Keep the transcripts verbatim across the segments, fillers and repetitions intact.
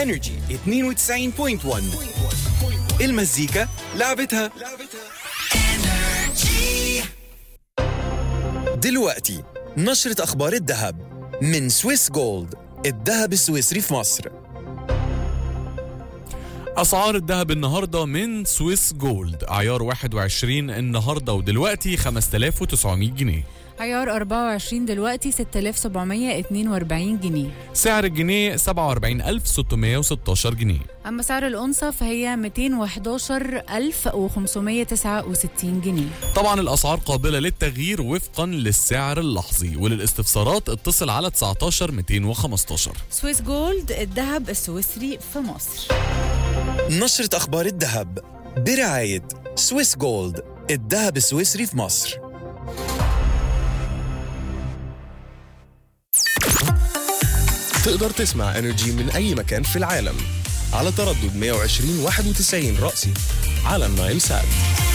انرجي اثنين وتسعين فاصلة واحد. المزيكا لعبتها. دلوقتي نشرة أخبار الذهب من سويس جولد، الذهب السويسري في مصر. أسعار الذهب النهاردة من سويس جولد: عيار واحد وعشرين النهاردة ودلوقتي خمسة آلاف وتسعمية جنيه، عيار أربعة وعشرين دلوقتي ستة آلاف وسبعمية واتنين وأربعين جنيه، سعر الجنيه سبعة وأربعين ألف وستمية وستاشر جنيه. أما سعر الأونصة فهي مئتين وحداشر ألف وخمسمية وتسعة وستين جنيه. طبعا الأسعار قابلة للتغيير وفقا للسعر اللحظي، وللاستفسارات اتصل على تسعتاشر مئتين وخمستاشر. سويس جولد، الذهب السويسري في مصر. نشرة أخبار الذهب برعاية سويس جولد، الذهب السويسري في مصر. تقدر تسمع انرجي من أي مكان في العالم على تردد مية وعشرين واحد وتسعين رأسي على النايل سات.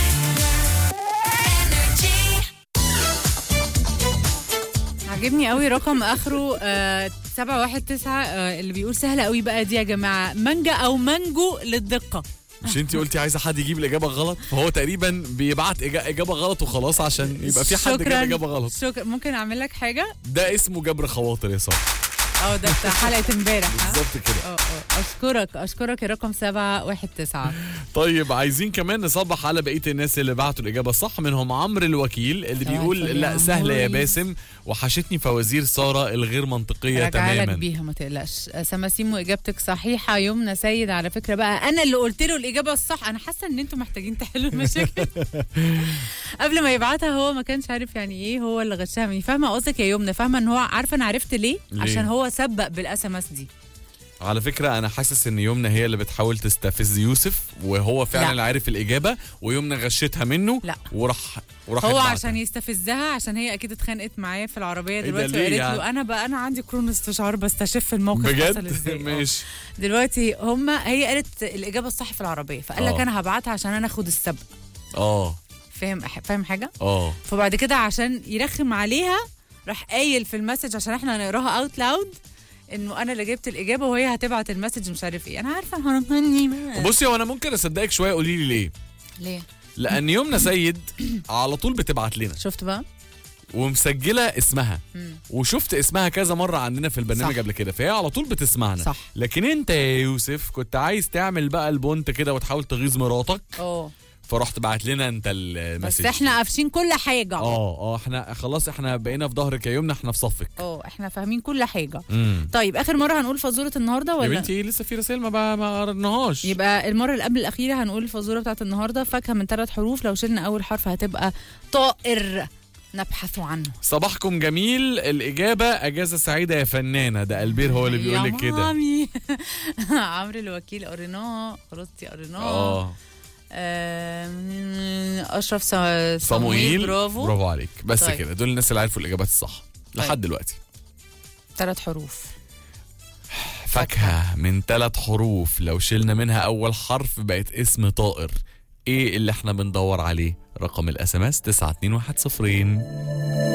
عجبني قوي رقم اخره آه سبعة واحد تسعة آه اللي بيقول سهله قوي بقى دي يا جماعه، مانجا او مانجو للدقه. مش انتي قلتي عايزه حد يجيب الاجابه غلط؟ فهو تقريبا بيبعت اجابه غلط وخلاص عشان يبقى في حد جاب اجابه غلط. شكرا. ممكن اعمل لك حاجه؟ ده اسمه جبر خواطر يا صاحبي. اه ده بتاع حلقه امبارح. بالظبط كده. اه اه اشكرك اشكرك يا رقم سبعة واحد تسعة. طيب عايزين كمان نصبح على بقيه الناس اللي بعتوا الاجابه الصح، منهم عمرو الوكيل اللي بيقول لا سهله يا باسم، وحشتني فوازير ساره الغير منطقيه تماما. لك بيها ما تقلقش. سماسيمو اجابتك صحيحه. يمنى سيد على فكره بقى انا اللي قلت له الاجابه الصح. انا حاسه ان انتم محتاجين تحلوا المشاكل. قبل ما يبعتها هو ما كانش عارف يعني ايه، هو اللي غشها مني. فاهمه قصدك يا يمنى، فاهمه ان هو عارفه انا عرفت ليه, ليه؟ عشان هو سبق بالاس ام اس دي. على فكرة أنا حاسس إن يمنى هي اللي بتحاول تستفز يوسف، وهو فعلا لا. عارف الإجابة ويمنى غشتها منه. لا وراح وراح هو بعتها. عشان يستفزها، عشان هي أكيد اتخانقت معايا في العربية دلوقتي وقالت يعني؟ له أنا بقى أنا عندي كورونا استشعار بستشف الموقف حصل إزاي. ماشي. دلوقتي هما هي قالت الإجابة الصح في العربية، فقال لك أنا هبعتها عشان أنا أخد السبق. اه فاهم فاهم حاجة؟ اه فبعد كده عشان يرخم عليها راح قايل في المسج عشان احنا نقراها اوت لاود انه انا اللي جبت الاجابه وهي هتبعت المسج مش عارف ايه. انا عارفه هنغني. بصي هو انا ممكن اصدقك شويه، قولي لي ليه؟ ليه؟ لان يمنى سيد على طول بتبعت لنا. شفت بقى؟ ومسجله اسمها مم. وشفت اسمها كذا مره عندنا في البرنامج قبل كده، فهي على طول بتسمعنا. صح. لكن انت يا يوسف كنت عايز تعمل بقى البونت كده وتحاول تغيظ مراتك. اه فرحت بعت لنا انت المسج. بس احنا قافشين كل حاجه. اه اه احنا خلاص احنا بقينا في ظهرك يا يمنى، احنا في صفك. اه احنا فاهمين كل حاجه. مم. طيب اخر مره هنقول فزوره النهارده ولا يا بنتي لسه في رسائل ما ما قرناهاش؟ يبقى المره اللي قبل الاخيره هنقول الفزوره بتاعت النهارده. فاكهه من ثلاث حروف، لو شلنا اول حرف هتبقى طائر نبحث عنه. صباحكم جميل. الإجابة أجازة سعيدة يا فنانة. ده ألبير هو اللي بيقول لك كده. عمرو الوكيل قريناه خلاص. دي قريناه. اه اشرف صموئيل. صموئيل برافو برافو عليك. بس طيب. كده دول الناس اللي عرفوا الإجابات الصح لحد طيب. دلوقتي. ثلاث حروف. فاكهة من ثلاث حروف، لو شلنا منها أول حرف بقت اسم طائر. إيه اللي احنا بندور عليه؟ رقم الاس ام اس تسعة اتنين واحد صفرين.